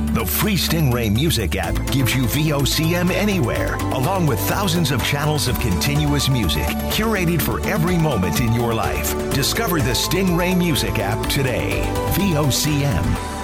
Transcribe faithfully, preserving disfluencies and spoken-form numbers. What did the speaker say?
The free Stingray Music app gives you V O C M anywhere, along with thousands of channels of continuous music, curated for every moment in your life. Discover the Stingray Music app today. V O C M.